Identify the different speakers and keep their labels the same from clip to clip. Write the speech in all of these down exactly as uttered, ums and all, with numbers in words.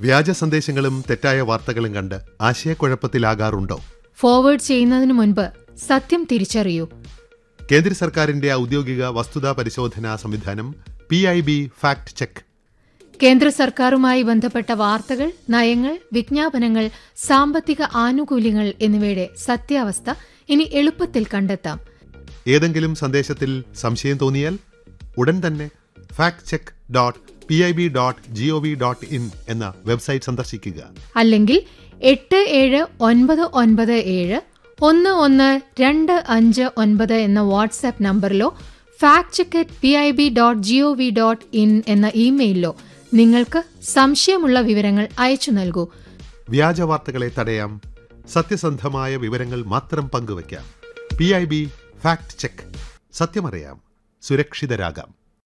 Speaker 1: വ്യാജ സന്ദേശങ്ങളും തെറ്റായ വാർത്തകളും കണ്ട് ആശയക്കുഴപ്പത്തിലാകാറുണ്ടോ?
Speaker 2: ഫോർവേഡ് ചെയ്യുന്നതിനു മുൻപ് സത്യം തിരിച്ചറിയൂ.
Speaker 1: കേന്ദ്ര സർക്കാരിന്റെ ഔദ്യോഗിക വസ്തുതാ പരിശോധനാ സംവിധാനം P I B fact check.
Speaker 2: കേന്ദ്ര സർക്കാരുമായി ബന്ധപ്പെട്ട വാർത്തകൾ, നയങ്ങൾ, വിജ്ഞാപനങ്ങൾ, സാമ്പത്തിക ആനുകൂല്യങ്ങൾ എന്നിവയുടെ സത്യാവസ്ഥ ഇനി എളുപ്പത്തിൽ കണ്ടെത്താം.
Speaker 1: ഏതെങ്കിലും സന്ദേശത്തിൽ സംശയം തോന്നിയാൽ ഉടൻ തന്നെ fact check dot P I B dot G O V dot in എന്ന വെബ്സൈറ്റ് സന്ദർശിക്കുക.
Speaker 2: അല്ലെങ്കിൽ എട്ട് ഏഴ് ഒൻപത് ഒൻപത് ഏഴ് ഒന്ന് ഒന്ന് രണ്ട് അഞ്ച് ഒൻപത് എന്ന WhatsApp നമ്പറിലോ fact check at P I B dot G O V dot in എന്ന ഇമെയിലിലോ നിങ്ങൾക്ക് സംശയമുള്ള വിവരങ്ങൾ അയച്ചു നൽകൂ.
Speaker 1: വ്യാജ വാർത്തകളെ തടയാം, സത്യസന്ധമായ വിവരങ്ങൾ മാത്രം പങ്കുവയ്ക്കാം. P I B fact check. സത്യമറിയാം, സുരക്ഷിതരാകാം.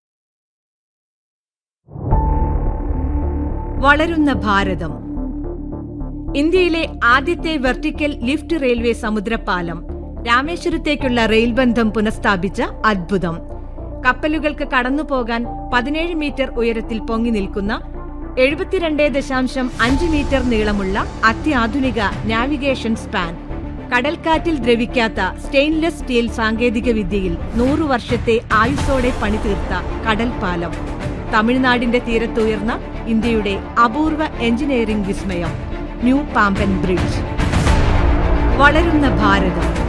Speaker 3: വളരുന്ന ഭാരതം. ഇന്ത്യയിലെ ആദ്യത്തെ വെർട്ടിക്കൽ ലിഫ്റ്റ് റെയിൽവേ സമുദ്രപാലം, രാമേശ്വരത്തേക്കുള്ള റെയിൽ ബന്ധം പുനഃസ്ഥാപിച്ച അദ്ഭുതം. കപ്പലുകൾക്ക് കടന്നുപോകാൻ പതിനേഴ് മീറ്റർ ഉയരത്തിൽ പൊങ്ങി നിൽക്കുന്ന എഴുപത്തിരണ്ട് ദശാംശം അഞ്ച് മീറ്റർ നീളമുള്ള അത്യാധുനിക നാവിഗേഷൻ സ്പാൻ, കടൽക്കാറ്റിൽ ദ്രവിക്കാത്ത സ്റ്റെയിൻലെസ് സ്റ്റീൽ സാങ്കേതിക വിദ്യയിൽ നൂറു വർഷത്തെ ആയുസ്സോടെ പണിതീർത്ത കടൽപാലം, തമിഴ്നാടിന്റെ തീരത്തുയർന്ന ഇന്ത്യയുടെ അപൂർവ എഞ്ചിനീയറിംഗ് വിസ്മയം ന്യൂ പാമ്പൻ ബ്രിഡ്ജ്. വളരുന്ന ഭാരതം.